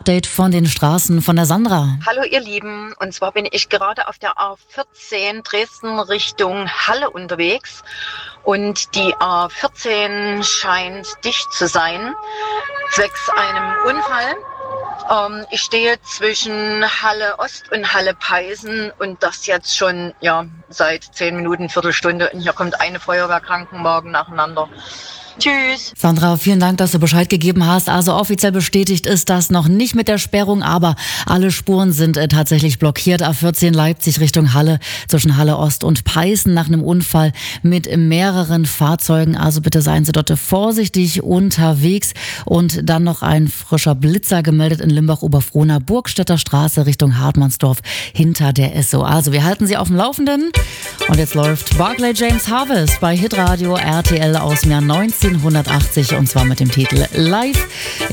Update von den Straßen von der Sandra. Hallo ihr Lieben, und zwar bin ich gerade auf der A14 Dresden Richtung Halle unterwegs und die A14 scheint dicht zu sein, zwecks einem Unfall. Ich stehe zwischen Halle Ost und Halle Peißen und das jetzt schon seit 10 Minuten, Viertelstunde, und hier kommt eine Feuerwehrkrankenwagen nacheinander. Tschüss. Sandra, vielen Dank, dass du Bescheid gegeben hast. Also offiziell bestätigt ist das noch nicht mit der Sperrung, aber alle Spuren sind tatsächlich blockiert. A14 Leipzig Richtung Halle, zwischen Halle Ost und Peißen nach einem Unfall mit mehreren Fahrzeugen. Also bitte seien Sie dort vorsichtig unterwegs. Und dann noch ein frischer Blitzer gemeldet in Limbach-Oberfrohna, Burgstädter Straße Richtung Hartmannsdorf hinter der SO. Also wir halten Sie auf dem Laufenden. Und jetzt läuft Barclay James Harvest bei Hitradio RTL aus dem Jahr 1980 und zwar mit dem Titel Live.